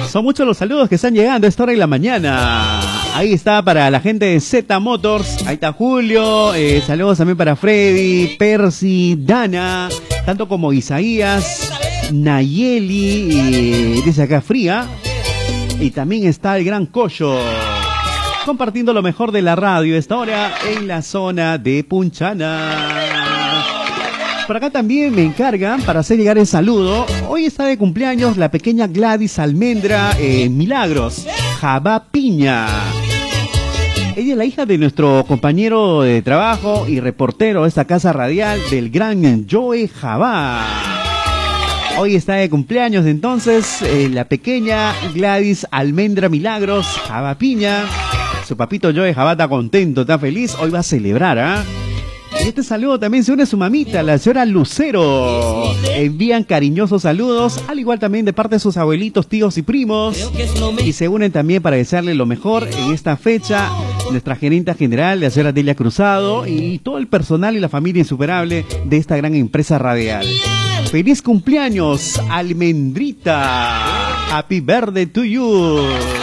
Son muchos los saludos que están llegando a esta hora de la mañana. Ahí está para la gente de Z Motors. Ahí está Julio. Saludos también para Freddy, Percy, Dana, tanto como Isaías, Nayeli, dice acá Fría. Y también está el Gran Collo, compartiendo lo mejor de la radio esta hora en la zona de Punchana. Por acá también me encargan para hacer llegar el saludo. Hoy está de cumpleaños la pequeña Gladys Almendra Milagros Jabá Piña. Ella es la hija de nuestro compañero de trabajo y reportero de esta casa radial, del gran Joe Jabá. Hoy está de cumpleaños entonces la pequeña Gladys Almendra Milagros Jabá Piña. Su papito Joe Jabá está contento, está feliz. Hoy va a celebrar, ¿ah? Y este saludo también se une a su mamita, la señora Lucero. Envían cariñosos saludos, al igual también de parte de sus abuelitos, tíos y primos. Y se unen también para desearle lo mejor en esta fecha. Nuestra gerente general, la señora Delia Cruzado, y todo el personal y la familia insuperable de esta gran empresa radial. ¡Feliz cumpleaños, Almendrita! ¡Happy birthday to you!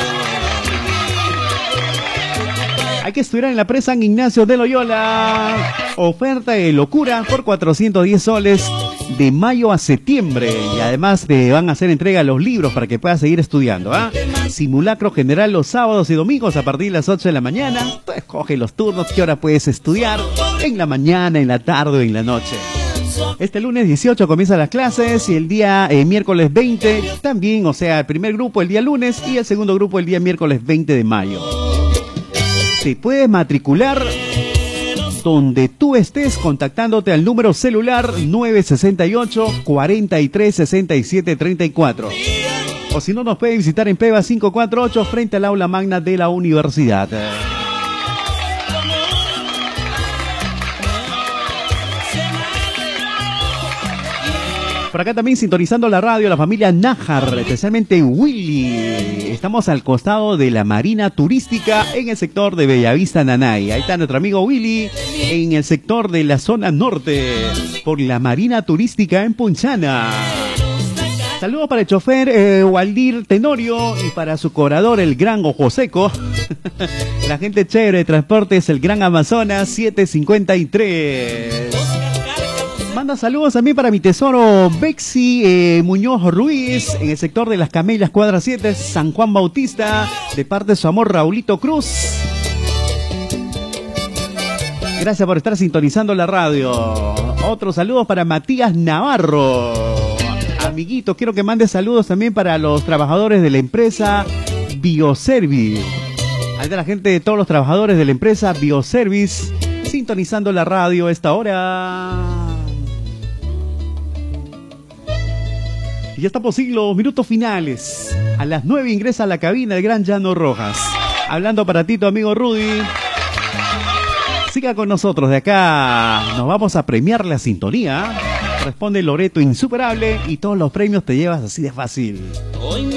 Hay que estudiar en la presa San Ignacio de Loyola. Oferta de locura por 410 soles de mayo a septiembre. Y además te van a hacer entrega los libros para que puedas seguir estudiando, ¿ah? Simulacro general los sábados y domingos a partir de las 8 de la mañana. Tú escoge los turnos, qué hora puedes estudiar. En la mañana, en la tarde o en la noche. Este lunes 18 comienzan las clases y el día miércoles 20 también, o sea, el primer grupo el día lunes y el segundo grupo el día miércoles 20 de mayo. Te puedes matricular donde tú estés contactándote al número celular 968 43 67 34. O si no, nos puede visitar en Peba 548 frente al aula magna de la universidad. Por acá también sintonizando la radio, la familia Nájar, especialmente Willy. Estamos al costado de la Marina Turística en el sector de Bellavista, Nanay. Ahí está nuestro amigo Willy en el sector de la zona norte, por la Marina Turística en Punchana. Saludos para el chofer Waldir Tenorio y para su cobrador, el gran Ojo Seco. La gente chévere de transportes, el Gran Amazonas 753. Manda saludos también para mi tesoro Bexi Muñoz Ruiz en el sector de Las Camellas, cuadra 7, San Juan Bautista, de parte de su amor Raulito Cruz. Gracias por estar sintonizando la radio. Otros saludos para Matías Navarro. Amiguito, quiero que mande saludos también para los trabajadores de la empresa Bioservice. Ahí está la gente de todos los trabajadores de la empresa Bioservice sintonizando la radio a esta hora. Y ya estamos en los minutos finales. A las 9 ingresa a la cabina el gran Llano Rojas. Hablando para ti, tu amigo Rudy. Siga con nosotros, de acá nos vamos a premiar la sintonía. Responde Loreto Insuperable y todos los premios te llevas así de fácil.